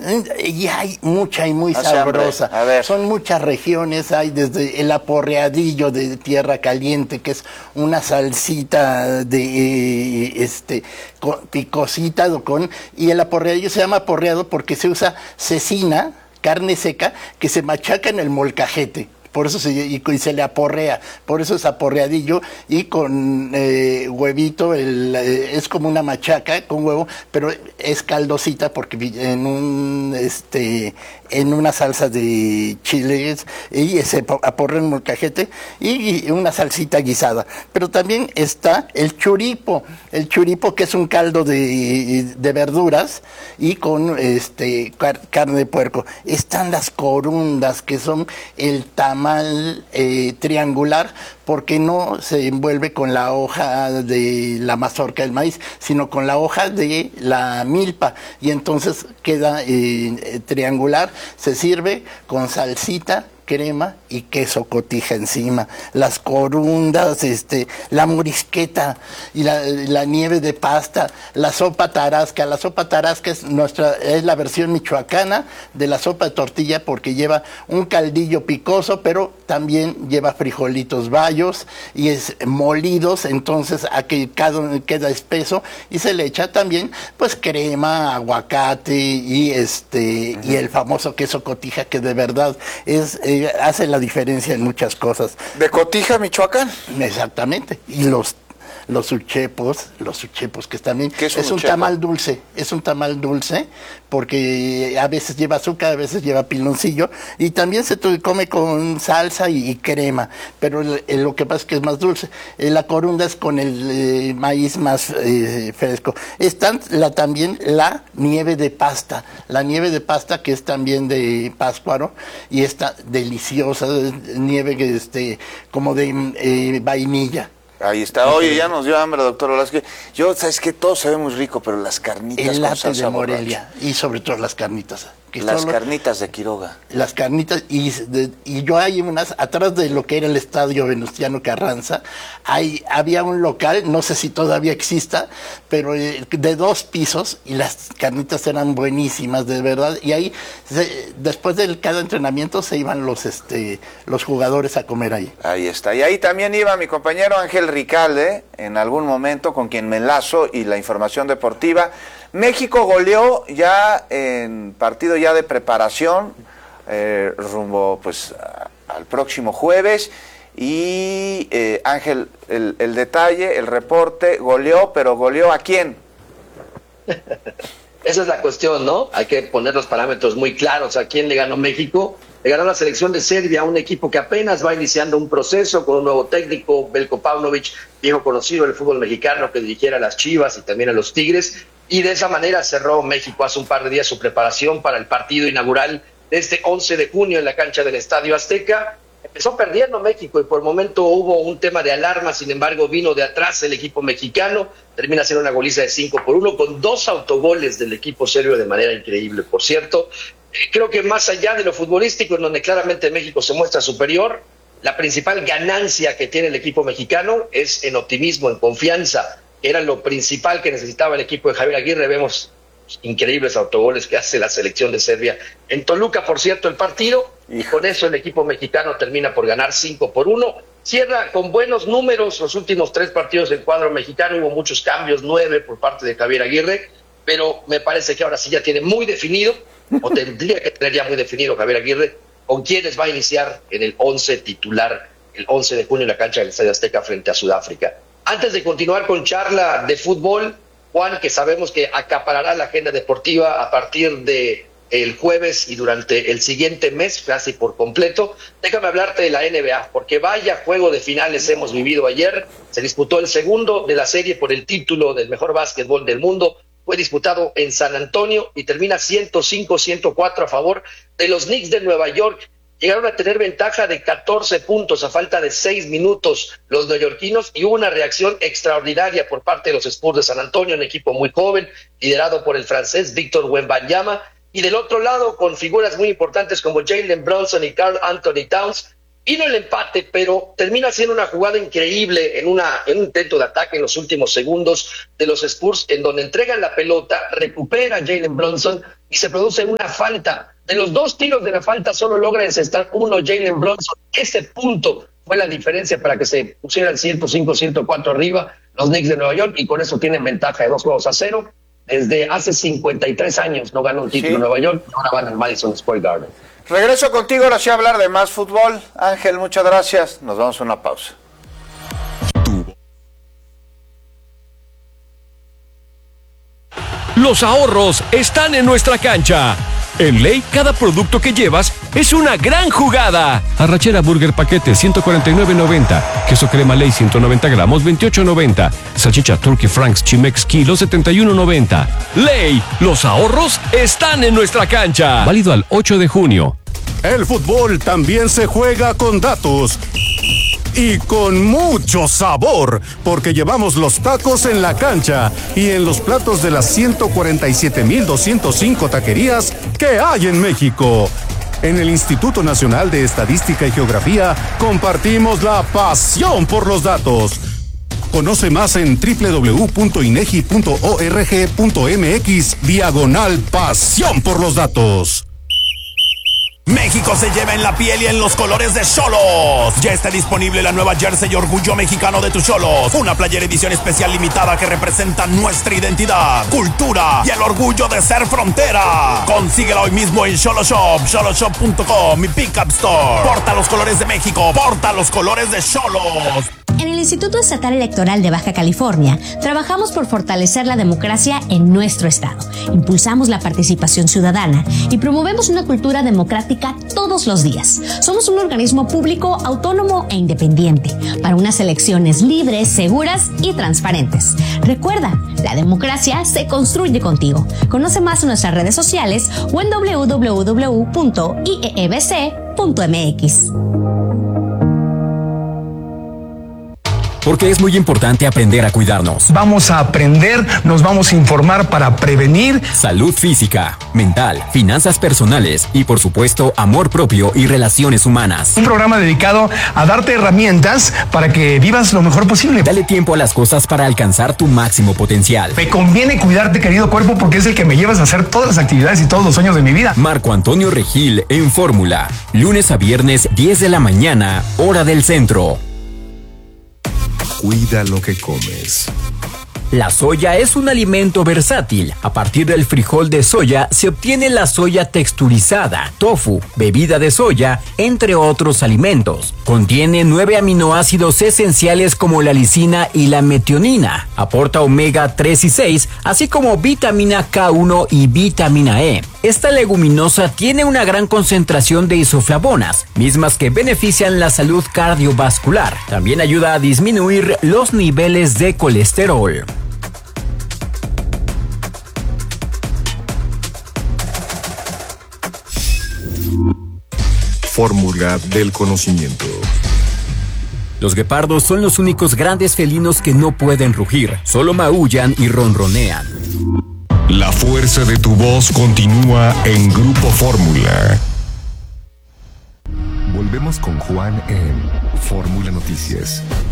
Y hay mucha y muy Hace hambre. sabrosa. A ver. Son muchas regiones, hay desde el aporreadillo de tierra caliente, que es una salsita de picosita y el aporreadillo se llama aporreado porque se usa cecina, carne seca, que se machaca en el molcajete. Por eso y se le aporrea, por eso es aporreadillo, y con huevito, es como una machaca con huevo, pero es caldosita porque en una salsa de chiles y se aporrea en molcajete y una salsita guisada. Pero también está el churipo que es un caldo de verduras y con carne de puerco. Están las corundas, que son el tamal triangular, porque no se envuelve con la hoja de la mazorca del maíz, sino con la hoja de la milpa, y entonces queda triangular. Se sirve con salsita, crema y queso cotija encima. Las corundas, la morisqueta y la nieve de pasta, la sopa tarasca. La sopa tarasca es la versión michoacana de la sopa de tortilla, porque lleva un caldillo picoso, pero también lleva frijolitos bayos y es molidos, entonces queda espeso, y se le echa también pues crema, aguacate y y el famoso queso cotija, que de verdad hace la diferencia en muchas cosas. ¿De Cotija, Michoacán? Exactamente. Y los uchepos, que también es un tamal dulce, porque a veces lleva azúcar, a veces lleva piloncillo, y también se come con salsa y crema, pero lo que pasa es que es más dulce. La corunda es con el maíz más fresco. Está también la nieve de pasta, que es también de Pátzcuaro, y está deliciosa, nieve como de vainilla. Ahí está. Oye, ya nos dio hambre, doctor Velázquez. Sabes que todo se ve muy rico, pero las carnitas el con latte salsa de Morelia, borracha. y sobre todo las carnitas. Carnitas de Quiroga. Las carnitas, y yo hay unas, atrás de lo que era el estadio Venustiano Carranza, había un local, no sé si todavía exista, pero de 2 pisos, y las carnitas eran buenísimas, de verdad, y ahí, después de cada entrenamiento, se iban los jugadores a comer ahí. Ahí está, y ahí también iba mi compañero Ángel Ricalde, en algún momento, con quien me enlazo, y la información deportiva. México goleó ya en partido ya de preparación, rumbo pues al próximo jueves, y Ángel, el detalle, el reporte, goleó, pero ¿goleó a quién? Esa es la cuestión, ¿no? Hay que poner los parámetros muy claros. ¿A quién le ganó México? Le ganó la selección de Serbia, un equipo que apenas va iniciando un proceso con un nuevo técnico, Veljko Paunović, viejo conocido del fútbol mexicano, que dirigiera a las Chivas y también a los Tigres, y de esa manera cerró México hace un par de días su preparación para el partido inaugural de este 11 de junio en la cancha del Estadio Azteca. Empezó perdiendo México y por el momento hubo un tema de alarma, sin embargo vino de atrás el equipo mexicano, termina siendo una goliza de 5-1 con 2 autogoles del equipo serbio de manera increíble, por cierto. Creo que más allá de lo futbolístico, en donde claramente México se muestra superior, la principal ganancia que tiene el equipo mexicano es en optimismo, en confianza. Era lo principal que necesitaba el equipo de Javier Aguirre. Vemos increíbles autogoles que hace la selección de Serbia en Toluca, por cierto, el partido, y con eso el equipo mexicano termina por ganar 5-1. Cierra con buenos números los últimos 3 partidos del cuadro mexicano. Hubo muchos cambios, 9 por parte de Javier Aguirre, pero me parece que ahora sí ya tiene muy definido, o tendría que tener ya muy definido Javier Aguirre, con quiénes va a iniciar en el 11 titular el 11 de junio en la cancha del Estadio Azteca frente a Sudáfrica. Antes de continuar con charla de fútbol, Juan, que sabemos que acaparará la agenda deportiva a partir de el jueves y durante el siguiente mes, casi por completo, déjame hablarte de la NBA, porque vaya juego de finales hemos vivido ayer. Se disputó el segundo de la serie por el título del mejor básquetbol del mundo. Fue disputado en San Antonio y termina 105-104 a favor de los Knicks de Nueva York. Llegaron a tener ventaja de 14 puntos a falta de 6 minutos los neoyorquinos, y hubo una reacción extraordinaria por parte de los Spurs de San Antonio, un equipo muy joven, liderado por el francés Victor Wembanyama, y del otro lado con figuras muy importantes como Jalen Brunson y Karl Anthony Towns, Vino el empate, pero termina siendo una jugada increíble en un intento de ataque en los últimos segundos de los Spurs, en donde entregan la pelota, recupera Jalen Brunson y se produce una falta. De los 2 tiros de la falta solo logra encestar uno Jalen Brunson. Ese punto fue la diferencia para que se pusieran 105-104 arriba los Knicks de Nueva York, y con eso tienen ventaja de 2-0. Desde hace 53 años no ganó un título en Nueva York, y ahora van al Madison Square Garden. Regreso contigo ahora sí a hablar de más fútbol. Ángel, muchas gracias. Nos vamos a una pausa. Los ahorros están en nuestra cancha. En Ley, cada producto que llevas es una gran jugada. Arrachera Burger Paquete, 149.90. Queso crema Ley, 190 gramos, 28.90. Salchicha Turkey Franks Chimex Kilo, 71.90. Ley, los ahorros están en nuestra cancha. Válido al 8 de junio. El fútbol también se juega con datos y con mucho sabor, porque llevamos los tacos en la cancha y en los platos de las 147.205 taquerías que hay en México. En el Instituto Nacional de Estadística y Geografía compartimos la pasión por los datos. Conoce más en www.inegi.org.mx/pasión por los datos. México se lleva en la piel y en los colores de Xolos. Ya está disponible la nueva jersey Orgullo Mexicano de tus Xolos. Una playera edición especial limitada que representa nuestra identidad, cultura y el orgullo de ser frontera. Consíguela hoy mismo en Xoloshop, xoloshop.com y Pickup Store. Porta los colores de México, porta los colores de Xolos. En el Instituto Estatal Electoral de Baja California, trabajamos por fortalecer la democracia en nuestro estado. Impulsamos la participación ciudadana y promovemos una cultura democrática todos los días. Somos un organismo público, autónomo e independiente para unas elecciones libres, seguras y transparentes. Recuerda, la democracia se construye contigo. Conoce más en nuestras redes sociales o en www.iebc.mx. Porque es muy importante aprender a cuidarnos. Vamos a aprender, nos vamos a informar para prevenir. Salud física, mental, finanzas personales y, por supuesto, amor propio y relaciones humanas. Un programa dedicado a darte herramientas para que vivas lo mejor posible. Dale tiempo a las cosas para alcanzar tu máximo potencial. Me conviene cuidarte, querido cuerpo, porque es el que me llevas a hacer todas las actividades y todos los sueños de mi vida. Marco Antonio Regil en Fórmula. Lunes a viernes, 10 de la mañana, hora del centro. Cuida lo que comes. La soya es un alimento versátil. A partir del frijol de soya se obtiene la soya texturizada, tofu, bebida de soya, entre otros alimentos. Contiene 9 aminoácidos esenciales como la lisina y la metionina. Aporta omega 3 y 6, así como vitamina K1 y vitamina E. Esta leguminosa tiene una gran concentración de isoflavonas, mismas que benefician la salud cardiovascular. También ayuda a disminuir los niveles de colesterol. Fórmula del conocimiento. Los guepardos son los únicos grandes felinos que no pueden rugir, solo maullan y ronronean. La fuerza de tu voz continúa en Grupo Fórmula. Volvemos con Juan en Fórmula Noticias.